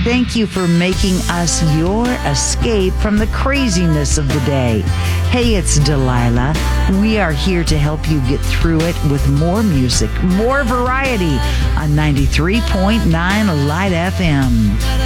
Thank you for making us your escape from the craziness of the day. Hey, it's Delilah. We are here to help you get through it with more music, more variety on 93.9 Light FM.